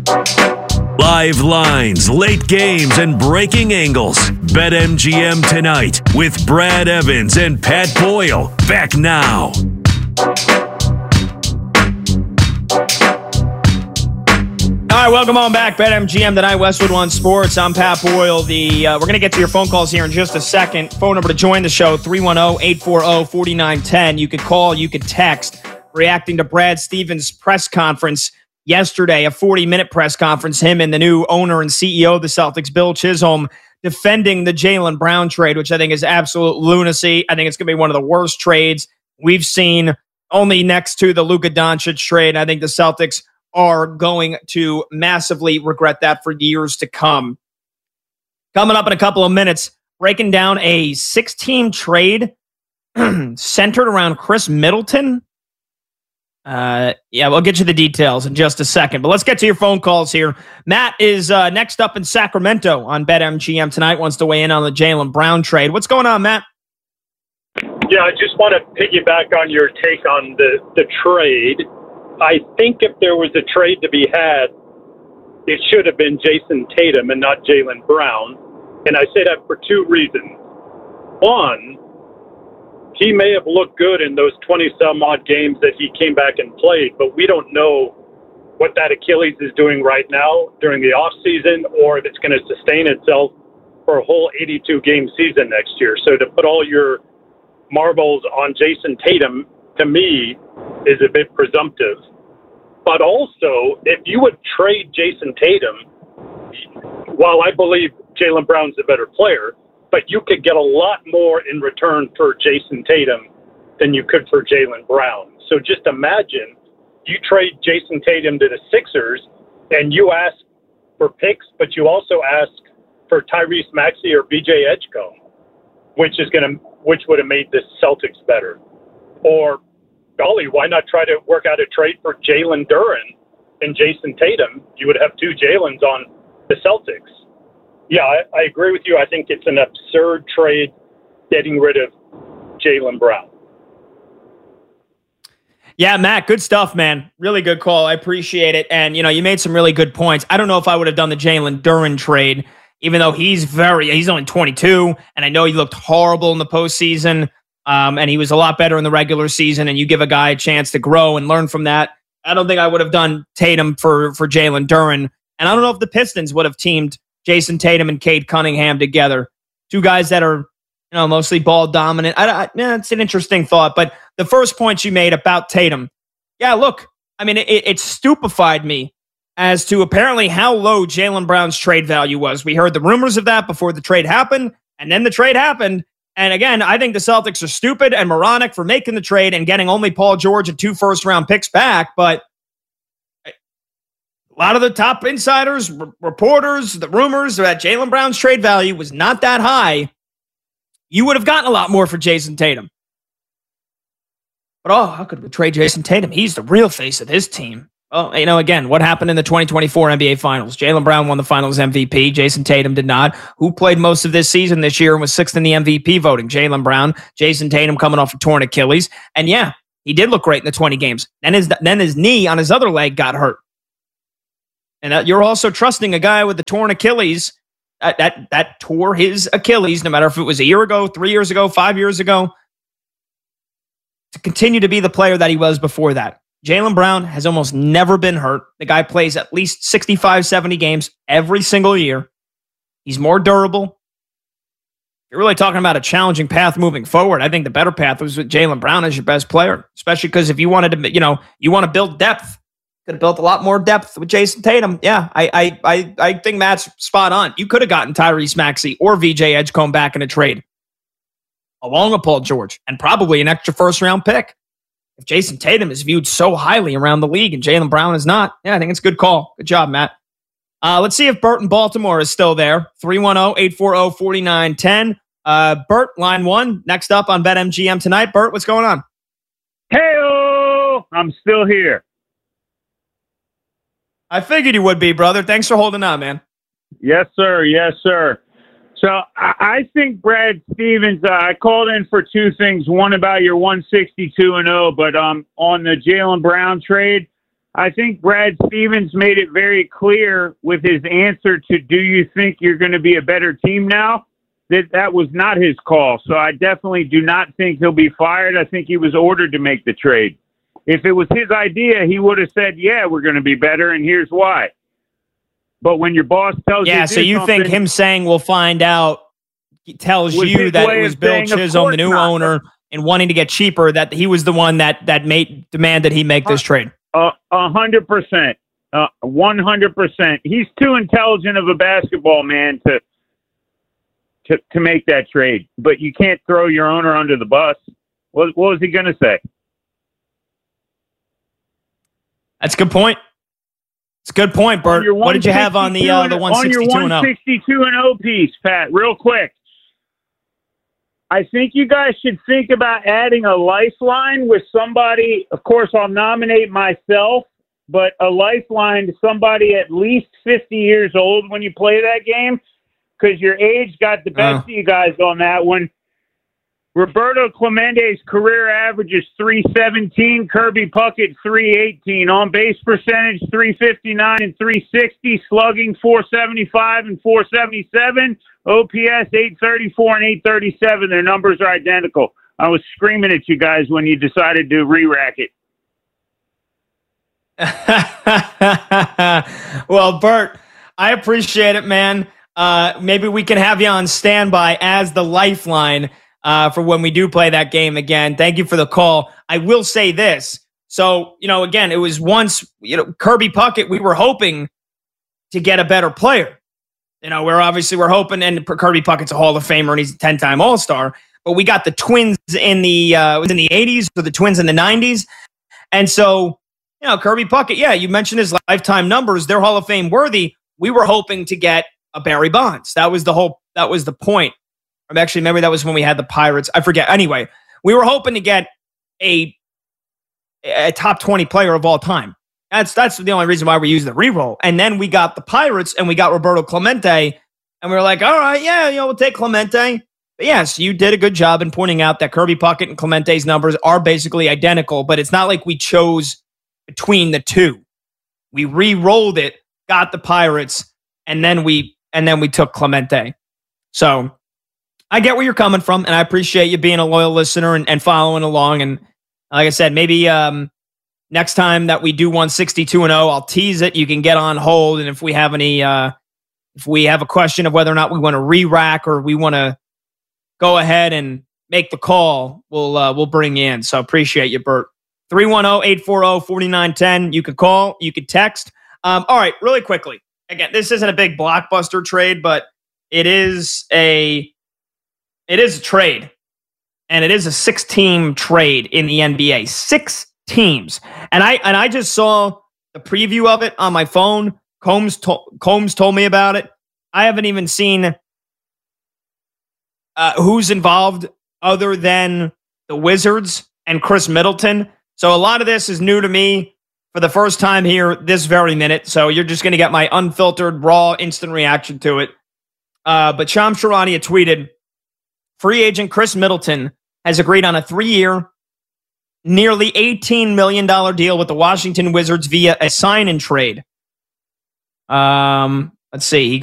Live lines, late games, and breaking angles. BetMGM tonight with Brad Evans and Pat Boyle. Back now. All right, welcome on back. BetMGM tonight, Westwood One Sports. I'm Pat Boyle. We're going to get to your phone calls here in just a second. Phone number to join the show, 310-840-4910. You could call, you could text. Reacting to Brad Stevens' press conference yesterday, a 40-minute press conference, him and the new owner and CEO of the Celtics, Bill Chisholm, defending the Jaylen Brown trade, which I think is absolute lunacy. I think it's going to be one of the worst trades we've seen, only next to the Luka Doncic trade. I think the Celtics are going to massively regret that for years to come. Coming up in a couple of minutes, breaking down a 6-team trade centered around Chris Middleton. We'll get you the details in just a second, but let's get to your phone calls here. Matt is next up in Sacramento on BetMGM tonight, wants to weigh in on the Jaylen Brown trade. What's going on, Matt? Yeah, I just want to piggyback on your take on the trade. I think if there was a trade to be had, it should have been Jason Tatum and not Jaylen Brown. And I say that for two reasons. One, he may have looked good in those 20-some-odd games that he came back and played, but we don't know what that Achilles is doing right now during the offseason or if it's going to sustain itself for a whole 82-game season next year. So to put all your marbles on Jason Tatum, to me, is a bit presumptive. But also, if you would trade Jason Tatum, while I believe Jaylen Brown's a better player, but you could get a lot more in return for Jason Tatum than you could for Jaylen Brown. So just imagine you trade Jason Tatum to the Sixers and you ask for picks, but you also ask for Tyrese Maxey or BJ Edgecombe, which would have made the Celtics better. Or, golly, why not try to work out a trade for Jalen Duren and Jason Tatum? You would have two Jalen's on the Celtics. Yeah, I agree with you. I think it's an absurd trade getting rid of Jaylen Brown. Yeah, Matt, good stuff, man. Really good call. I appreciate it. And, you made some really good points. I don't know if I would have done the Jalen Duren trade, even though he's only 22, and I know he looked horrible in the postseason. And he was a lot better in the regular season, and you give a guy a chance to grow and learn from that. I don't think I would have done Tatum for Jalen Duren. And I don't know if the Pistons would have teamed Jason Tatum and Cade Cunningham together. Two guys that are, mostly ball dominant. It's an interesting thought. But the first point you made about Tatum, yeah, look, I mean, it stupefied me as to apparently how low Jaylen Brown's trade value was. We heard the rumors of that before the trade happened, and then the trade happened. And again, I think the Celtics are stupid and moronic for making the trade and getting only Paul George and 2 first-round picks back. But a lot of the top insiders, reporters, the rumors that Jaylen Brown's trade value was not that high. You would have gotten a lot more for Jason Tatum. But, how could we trade Jason Tatum? He's the real face of this team. Well, again, what happened in the 2024 NBA Finals? Jaylen Brown won the Finals MVP. Jason Tatum did not. Who played most of this season this year and was 6th in the MVP voting? Jaylen Brown. Jason Tatum coming off a torn Achilles. And yeah, he did look great in the 20 games. Then his knee on his other leg got hurt. And you're also trusting a guy with the torn Achilles that tore his Achilles, no matter if it was a year ago, 3 years ago, 5 years ago, to continue to be the player that he was before that. Jaylen Brown has almost never been hurt. The guy plays at least 65, 70 games every single year. He's more durable. You're really talking about a challenging path moving forward. I think the better path was with Jaylen Brown as your best player, especially because if you wanted to, you want to build depth, could have built a lot more depth with Jason Tatum. Yeah, I think Matt's spot on. You could have gotten Tyrese Maxey or VJ Edgecombe back in a trade, along with Paul George, and probably an extra first-round pick. If Jason Tatum is viewed so highly around the league and Jaylen Brown is not, I think it's a good call. Good job, Matt. Let's see if Bert in Baltimore is still there. 310-840-4910. Bert, line 1, next up on BetMGM tonight. Bert, what's going on? Hey-o! I'm still here. I figured you would be, brother. Thanks for holding on, man. Yes, sir. Yes, sir. So I think Brad Stevens, I called in for two things. One about your 162-0, but on the Jaylen Brown trade, I think Brad Stevens made it very clear with his answer to, do you think you're going to be a better team now? That was not his call. So I definitely do not think he'll be fired. I think he was ordered to make the trade. If it was his idea, he would have said, yeah, we're going to be better, and here's why. But when your boss tells you, so you think him saying we'll find out tells you that it was Bill Chisholm, the new owner, and wanting to get cheaper, that he was the one that demanded he make this trade? 100%. 100%. He's too intelligent of a basketball man to make that trade. But you can't throw your owner under the bus. What was he going to say? That's a good point. It's a good point, Bert. What did you have on the 162 on your 162-0 piece, Pat? Real quick. I think you guys should think about adding a lifeline with somebody. Of course, I'll nominate myself, but a lifeline to somebody at least 50 years old when you play that game, because your age got the best of you guys on that one. Roberto Clemente's career average is 317. Kirby Puckett, 318. On base percentage, 359 and 360. Slugging, 475 and 477. OPS, 834 and 837. Their numbers are identical. I was screaming at you guys when you decided to re-rack it. Well, Bert, I appreciate it, man. Maybe we can have you on standby as the lifeline for when we do play that game again. Thank you for the call. I will say this. So, again, it was once, Kirby Puckett, we were hoping to get a better player. We're hoping, and Kirby Puckett's a Hall of Famer and he's a 10-time All-Star, but we got the Twins in the, it was in the 80s, or the Twins in the 90s. And so, Kirby Puckett, you mentioned his lifetime numbers. They're Hall of Fame worthy. We were hoping to get a Barry Bonds. That was the point. Actually, maybe that was when we had the Pirates. I forget. Anyway, we were hoping to get a top 20 player of all time. That's the only reason why we used the reroll. And then we got the Pirates and we got Roberto Clemente, and we were like, all right, we'll take Clemente. But yes, you did a good job in pointing out that Kirby Puckett and Clemente's numbers are basically identical, but it's not like we chose between the two. We re-rolled it, got the Pirates, and then we took Clemente. So I get where you're coming from, and I appreciate you being a loyal listener and following along. And like I said, maybe next time that we do 162-0, I'll tease it. You can get on hold, and if we have a question of whether or not we want to re-rack or we want to go ahead and make the call, we'll bring you in. So appreciate you, Bert. 310-840-4910. You could call, you could text. All right, really quickly. Again, this isn't a big blockbuster trade, but it is a trade. And it is a 6-team trade in the NBA. 6 teams. And I just saw the preview of it on my phone. Combs told me about it. I haven't even seen who's involved other than the Wizards and Chris Middleton. So a lot of this is new to me for the first time here this very minute. So you're just going to get my unfiltered, raw, instant reaction to it. But Shams Charania tweeted, free agent Chris Middleton has agreed on a 3-year, nearly $18 million deal with the Washington Wizards via a sign-and-trade. Let's see.